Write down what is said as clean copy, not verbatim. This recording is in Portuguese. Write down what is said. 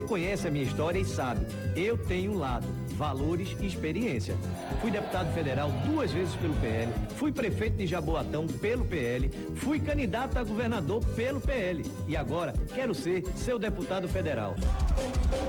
Conhece a minha história e sabe, eu tenho um lado, valores e experiência. Fui deputado federal 2 vezes pelo PL, fui prefeito de Jaboatão pelo PL, fui candidato a governador pelo PL e agora quero ser seu deputado federal.